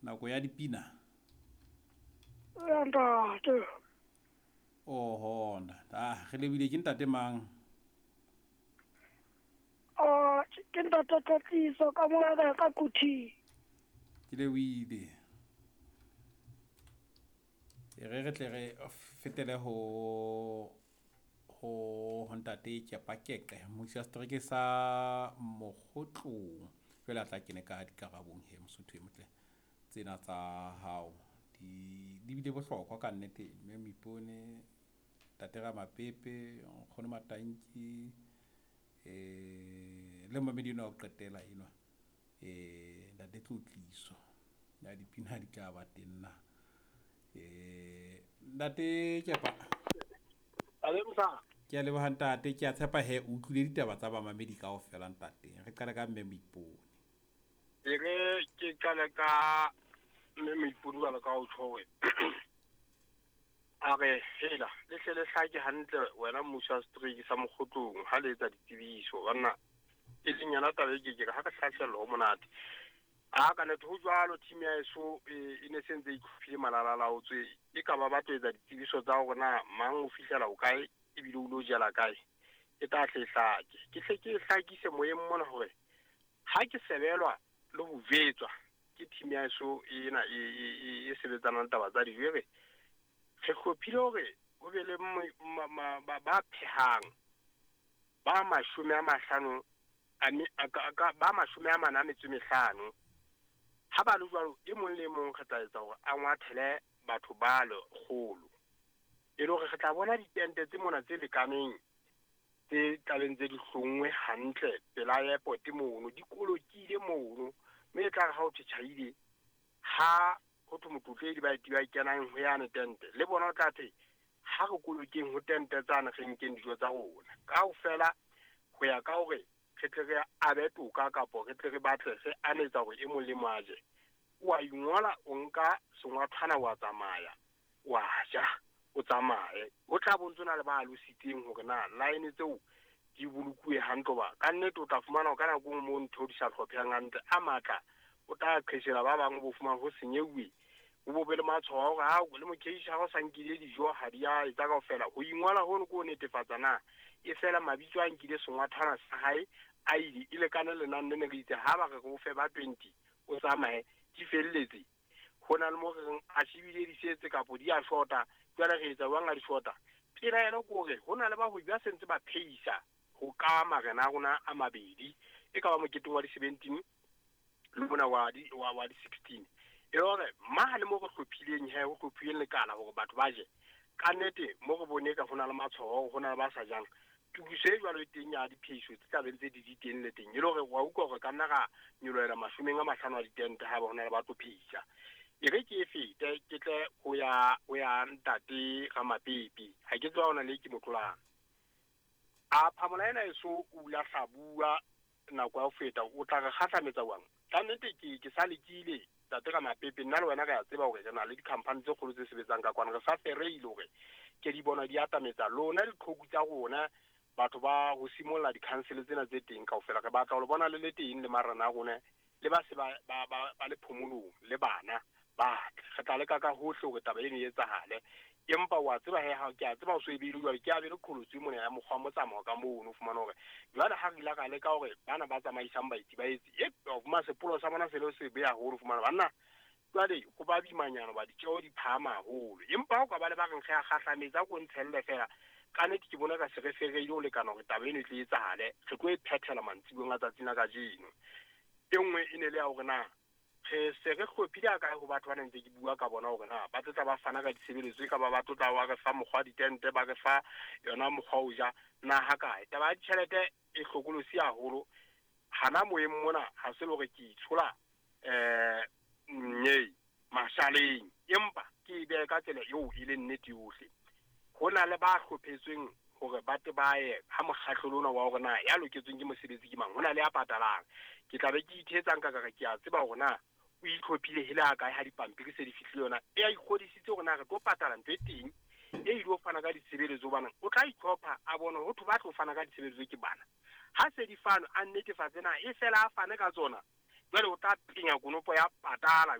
nako ya dipina ntate hona ge lebile ke ntate mang ke ntate Tatiso ka mona ka Kuthi ke lebohile re tle re fetele ho ntate Tjepakeke Musa Strike sa Mokgotlong jwale a tla kene ka dikarabong he Mosotho e motle tsena tsa hao di bile bohlokwa ka nnete mme Mipone tatera Mapepe khone Matanki le mamedino o qetela enwa ntate Tlotliso ya dipina di ka ba teng na ntate Tjepa ke a leboha ntate ke a tshepa he o utlwile ditaba tsa bamamedi kaofela ntate re qale ka mme Mipone ke qale ka mme Mipone wa ka o tshwe are hela le hle hlake hantle wena Musa Strike sa Mokgotlong ha le etsa ditsebiso bana e leng yana taba ke ha ka hlahlelo ho monate ka ne ho jwalo team ya eso e ne sentse e khufile malala o tswe e ka ba batho etsa ditsebiso tsa rona mang o fihlela o kae e bile o lo jela kae e tla hlake ke hle ke hlakise moyeng mona hore ha ke sebelwa le ho vetswa ke team ya eso ena e sebetsana taba tsa dijo re hlophile hore o be le ba phehang ba 50 ba 45 ha ba lo jwalo e mong le mong re tla etsa hore a ngwathele batho ba le kgolo e le hore re tla bona ditente tse mona tse lekaneng tse tlabeng tse di hlongwe hantle pela airport mono di kolokile mono mme tla re ha o tshwaile ha ho thwe motutledi ba kenang ho yana tente le bona o tla the ha re kolokeng ho tente tsana re nkeng dijo tsa rona kaofela ho ya ka hore re tle re abe toka kapo re tle re batle se anetsa hore e mong le moaje wa ingola o nka sengwathana wa tsamaya wa ja o tsamaye o tla bontsona le ba lositseng hore na line tseo di bulukuwe hantle ba ka nnete o tla fumana o kana go mo ntho di sa tlhopheng hantle a matla o tla qheshela ba bang bo fumana ho senyeuwe o bo be le matshwao ga o le mokeisha go sankile dijo ha dia etsa kaofela ho ingwala hono go netefatsa na e fela mabitso a nkile sengwathana sa hae a ile kana lenane le ne le itse ha ba re go fe ba 20 o tsamaye di felletse hona le mo re a shibile di setse kapo di a shota tsela re etsa wanga di shota pila ena go re hona le ba ho bya sentse ba pheisa go ka magana gona a mabedi e ka ba moketeng wa di 17 le bona wa di 16 e hore ma le mo go hlophileng he go hlophileng le kana hore batho ba je ka nnete mo go bone ka hona le matshwao hona ba sa jang tukise jwa le teng ya di pheiso tse tla bentse di teng le teng e le hore wa utlwa gore ka nna ga nyeloela 50 a ditente ha ba hona le batho pheisa e re ke fete ke tle o ya ntate ga Mapepe ha ke tswa ona le ke motlolana a phamola ena eso o la hlabua nako ya feta o tla re kgatlametsa wang ka nnete ke sa lekile tate ga Mapepe nna le wena ga ya tseba hore na le di-company tse kgolo tse sebetsang ka kwana re sa fereile hore ke di bona di atametsa lona ditlhoku tsa rona batho ba go simolla di-council tsena tse teng kaofela re batla go bona le teng le marana a rona le ba se ba le phomolong le bana ba re tla le ka hohle hore taba eno e etsahale empa wa tseba he ha ke a tseba o so e bile jwale ke a be le kholotsi mona ya mokgwa mo tsamao ka moo no fumana hore jwale ha re la ka le ka hore bana ba tsamaisang baiti ba etse ma sepolo sa bona se le se be haholo fumana banna jwale go ba bimanyana ba ditjeo di phama haholo empa o ka ba le ba reng ge a kgahlametsa go ntshelle fela ka ne ke bona ka se re fereile o lekana hore taba eno e tle etsahale re tlo e phethela mantsibueng a tsatsing a kajeno e nngwe e ne le ya hore na re se re hlophile a kae ho batho ba ntse ke bua ka bona hore na ba tla ba fana ka ditshebeletso ka ba batho tla wa re fa mokgwa ditente ba re fa yona mokgwa o ja na ha kae taba ya ditjhelete e hlokolosi haholo hana moyeng mona ha se le hore ke itshola mashaleng empa ke be ka tsela eo e le nnete yohle hona le ba hlophetsweng hore ba te ba ye ha mokgatlo lona wa hore na ya loketsweng ke mosebetsi ke mang hona le a patalang ke tla be ke ithetsang ka ke a tseba hore na o itlhophile hele a kae ha dipampiri se di fihlile yona e a ikgodisitse hore na re tlo patala ntwe teng e ile o fana ka ditshebeletso bana o tla itlhopha a bona ho thu ba tlo fana ka ditshebeletso ke bana ha se di fano a netefatse na e fela a fane ka tsona jwale o tla penya konopo ya patala